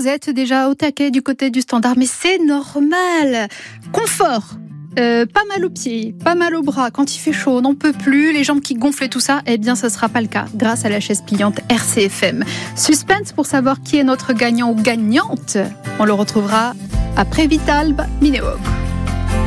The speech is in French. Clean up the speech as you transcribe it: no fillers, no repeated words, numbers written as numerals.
vous êtes déjà au taquet du côté du standard, mais c'est normal. Confort, pas mal aux pieds, pas mal aux bras. Quand il fait chaud, on n'en peut plus, les jambes qui gonflent et tout ça, eh bien, ce ne sera pas le cas grâce à la chaise pliante RCFM. Suspense pour savoir qui est notre gagnant ou gagnante. On le retrouvera après Vitalb Mineo.